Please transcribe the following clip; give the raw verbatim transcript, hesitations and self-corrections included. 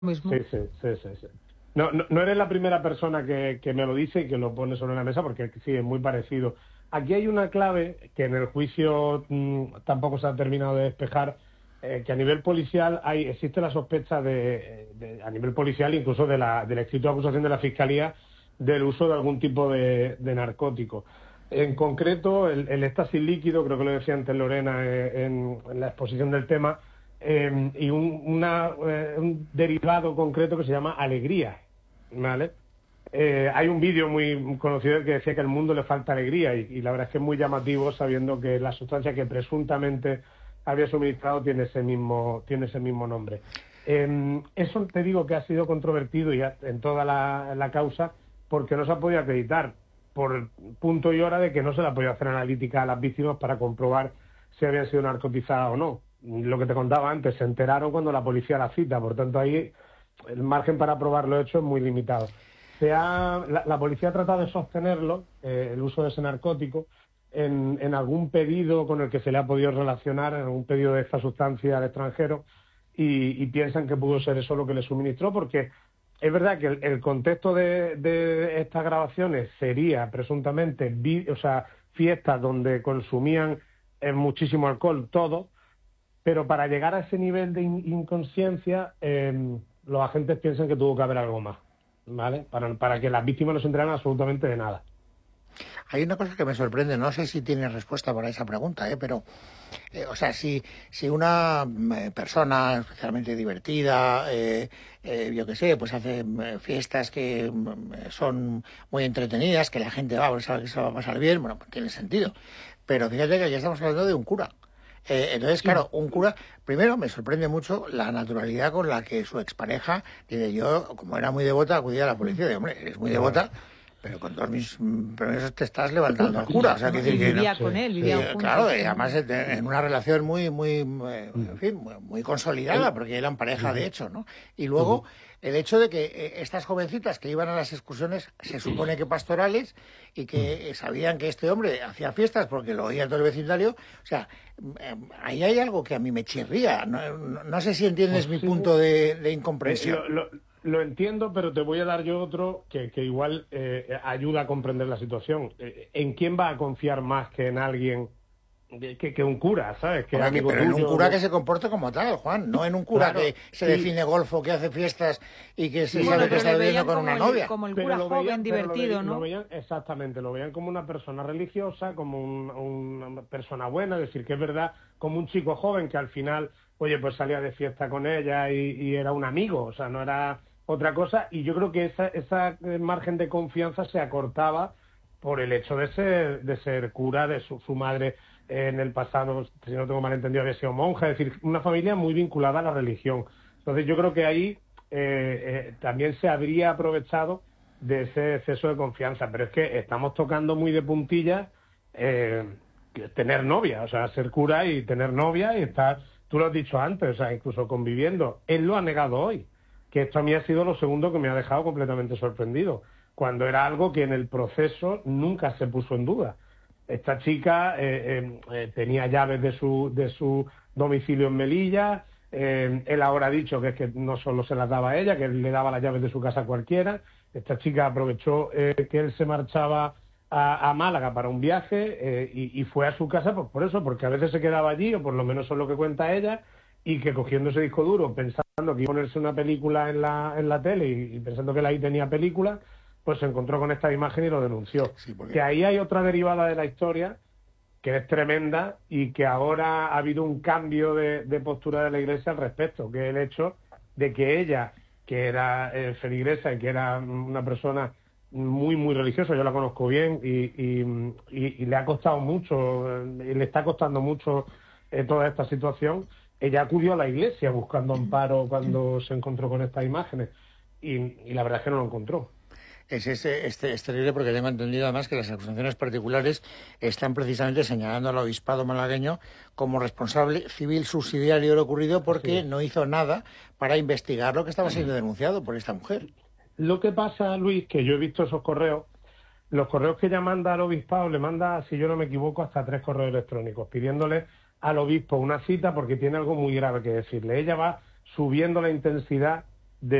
mismo. Sí, sí, sí, sí, sí. No, no, no eres la primera persona que, que me lo dice y que lo pone sobre la mesa, porque sí, es muy parecido. Aquí hay una clave que en el juicio mmm, tampoco se ha terminado de despejar, eh, que a nivel policial hay existe la sospecha de, de a nivel policial, incluso de la, del escrito de acusación de la Fiscalía, del uso de algún tipo de, de narcótico. En concreto, el, el éxtasis líquido, creo que lo decía antes Lorena eh, en, en la exposición del tema, eh, y un, una, eh, un derivado concreto que se llama alegría, ¿vale? Eh, hay un vídeo muy conocido que decía que al mundo le falta alegría y, y la verdad es que es muy llamativo sabiendo que la sustancia que presuntamente había suministrado tiene ese mismo, tiene ese mismo nombre. Eh, eso te digo que ha sido controvertido ya en toda la, la causa porque no se ha podido acreditar por punto y hora de que no se le ha podido hacer analítica a las víctimas para comprobar si habían sido narcotizadas o no. Lo que te contaba antes, se enteraron cuando la policía la cita, por tanto ahí el margen para probar lo hecho es muy limitado. Se ha, la, la policía ha tratado de sostenerlo, eh, el uso de ese narcótico, en, en algún pedido con el que se le ha podido relacionar, en algún pedido de esta sustancia al extranjero, y, y piensan que pudo ser eso lo que le suministró, porque es verdad que el, el contexto de, de estas grabaciones sería presuntamente vi, o sea, fiestas donde consumían eh, muchísimo alcohol, todo, pero para llegar a ese nivel de in inconsciencia, eh, los agentes piensan que tuvo que haber algo más, ¿vale? Para, para que las víctimas no se enteraran absolutamente de nada. Hay una cosa que me sorprende, no sé si tiene respuesta para esa pregunta, ¿eh? pero, eh, o sea, si, si una eh, persona especialmente divertida, eh, eh, yo qué sé, pues hace eh, fiestas que eh, son muy entretenidas, que la gente va, pues sabe que se va a pasar bien, bueno, pues tiene sentido. Pero fíjate que ya estamos hablando de un cura. Eh, entonces, claro, un cura, primero me sorprende mucho la naturalidad con la que su expareja dice, yo, como era muy devota, acudía a la policía, de hombre, eres muy devota, pero con todos mis permisos te estás levantando al cura. O sea, que, y que, vivía no, con él, vivía eh, juntos. claro, y además en una relación muy, muy, en fin, muy, muy consolidada, porque eran pareja de hecho, ¿no? Y luego, el hecho de que estas jovencitas que iban a las excursiones, se supone que pastorales, y que sabían que este hombre hacía fiestas porque lo oía todo el vecindario, o sea, ahí hay algo que a mí me chirría. No, no, no sé si entiendes pues mi sí, punto de, de incomprensión. Eh, lo, lo, lo entiendo, pero te voy a dar yo otro que, que igual eh, ayuda a comprender la situación. Eh, ¿En quién va a confiar más que en alguien que, que un cura, ¿sabes? Que Ahora, amigo pero tuyo, en un cura ¿no? que se comporte como tal, Juan, no en un cura claro, que se sí. define golfo, que hace fiestas y que se sí, sabe bueno, que está viviendo con una el, novia. Como el cura joven, veían, divertido, lo veían, ¿no? Lo veían, exactamente, lo veían como una persona religiosa, como un, una persona buena, es decir, que es verdad, como un chico joven que al final, oye, pues salía de fiesta con ella y, y era un amigo, o sea, no era otra cosa, y yo creo que esa, esa margen de confianza se acortaba por el hecho de ser, de ser cura, de su, su madre en el pasado, si no tengo mal entendido, había sido monja, es decir, una familia muy vinculada a la religión. Entonces yo creo que ahí eh, eh, también se habría aprovechado de ese exceso de confianza, pero es que estamos tocando muy de puntillas eh, tener novia, o sea, ser cura y tener novia y estar, tú lo has dicho antes, o sea, incluso conviviendo. Él lo ha negado hoy, que esto a mí ha sido lo segundo que me ha dejado completamente sorprendido, cuando era algo que en el proceso nunca se puso en duda. Esta chica eh, eh, tenía llaves de su, de su domicilio en Melilla, eh, él ahora ha dicho que es que no solo se las daba a ella, que él le daba las llaves de su casa a cualquiera. Esta chica aprovechó eh, que él se marchaba a, a Málaga para un viaje eh, y, y fue a su casa pues, por eso, porque a veces se quedaba allí, o por lo menos eso es lo que cuenta ella, y que cogiendo ese disco duro, pensando que iba a ponerse una película en la, en la tele y, y pensando que ahí tenía película, pues se encontró con esta imagen y lo denunció. Sí, porque... Que ahí hay otra derivada de la historia que es tremenda y que ahora ha habido un cambio de, de postura de la Iglesia al respecto, que es el hecho de que ella, que era eh, feligresa y que era una persona muy, muy religiosa, yo la conozco bien y, y, y, y le ha costado mucho, y le está costando mucho eh, toda esta situación, ella acudió a la Iglesia buscando amparo cuando se encontró con estas imágenes y, y la verdad es que no lo encontró. Es, es, es, es terrible porque tengo entendido además que las acusaciones particulares están precisamente señalando al obispado malagueño como responsable civil subsidiario de lo ocurrido porque sí. no hizo nada para investigar lo que estaba siendo denunciado por esta mujer. Lo que pasa, Luis, que yo he visto esos correos, los correos que ella manda al obispado, le manda, si yo no me equivoco, hasta tres correos electrónicos, pidiéndole al obispo una cita porque tiene algo muy grave que decirle. Ella va subiendo la intensidad